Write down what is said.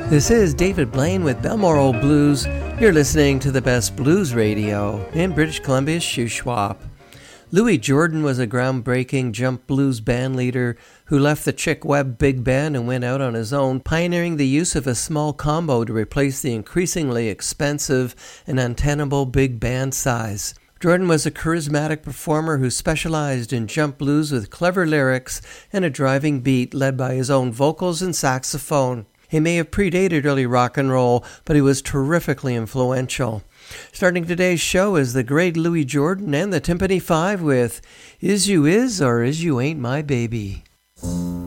This is David Blaine with Balmoral Blues. You're listening to the best blues radio in British Columbia's Shuswap. Louis Jordan was a groundbreaking jump blues band leader who left the Chick Webb Big Band and went out on his own, pioneering the use of a small combo to replace the increasingly expensive and untenable big band size. Jordan was a charismatic performer who specialized in jump blues with clever lyrics and a driving beat led by his own vocals and saxophone. He may have predated early rock and roll, but he was terrifically influential. Starting today's show is the great Louis Jordan and the Tympany Five with Is You Is or Is You Ain't My Baby.